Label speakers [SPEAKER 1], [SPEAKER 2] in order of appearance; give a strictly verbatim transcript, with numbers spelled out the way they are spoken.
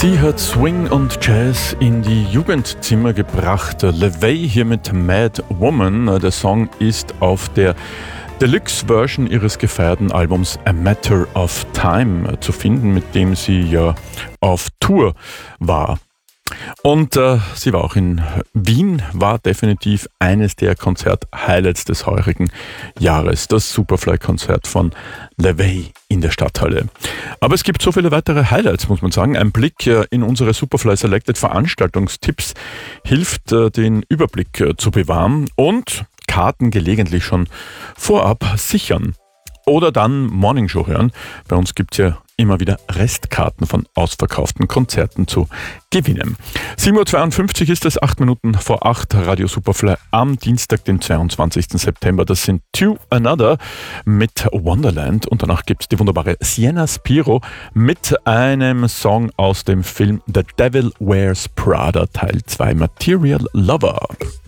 [SPEAKER 1] Sie hat Swing und Jazz in die Jugendzimmer gebracht. LaVey hier mit Mad Woman. Der Song ist auf der Deluxe-Version ihres gefeierten Albums A Matter of Time zu finden, mit dem sie ja auf Tour war. Und äh, sie war auch in Wien, war definitiv eines der Konzert-Highlights des heurigen Jahres, das Superfly-Konzert von LaVey in der Stadthalle. Aber es gibt so viele weitere Highlights, muss man sagen. Ein Blick äh, in unsere Superfly Selected Veranstaltungstipps hilft, äh, den Überblick äh, zu bewahren und Karten gelegentlich schon vorab sichern. Oder dann Morningshow hören. Bei uns gibt es ja immer wieder Restkarten von ausverkauften Konzerten zu gewinnen. sieben Uhr zweiundfünfzig ist es, acht Minuten vor acht, Radio Superfly am Dienstag, den zweiundzwanzigsten September. Das sind To Another mit Wonderland und danach gibt es die wunderbare Sienna Spiro mit einem Song aus dem Film The Devil Wears Prada Teil zwei, Material Lover.